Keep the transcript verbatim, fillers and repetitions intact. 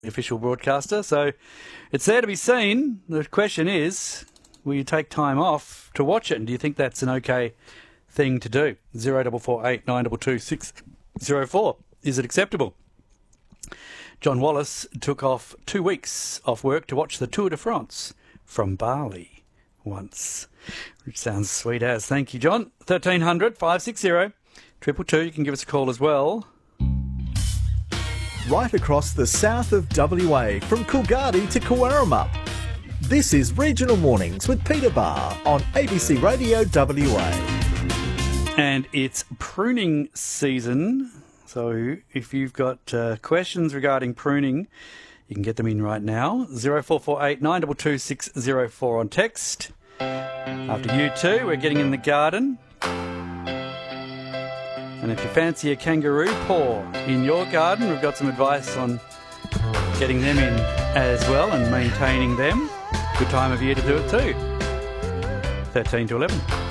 the official broadcaster. So it's there to be seen. The question is, will you take time off to watch it? And do you think that's an okay thing to do? Zero double four eight nine two two six zero four. Is it acceptable? John Wallace took off two weeks off work to watch the Tour de France from Bali once, which sounds sweet as. Thank you, John. thirteen hundred five six zero two two two. You can give us a call as well. Right across the south of W A, from Coolgardie to Cowaramamup. This is Regional Mornings with Peter Barr on A B C Radio W A. And it's pruning season. So if you've got uh, questions regarding pruning, you can get them in right now. zero four four eight nine two two six zero four on text. After you two, we're getting in the garden. And if you fancy a kangaroo paw in your garden, we've got some advice on getting them in as well and maintaining them. Good time of year to do it too. thirteen to eleven.